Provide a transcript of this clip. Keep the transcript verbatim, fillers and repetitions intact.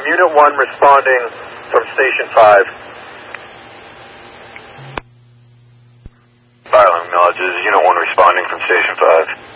confirm. Unit one responding from Station five. Fire alarm acknowledges. Unit one responding from Station five.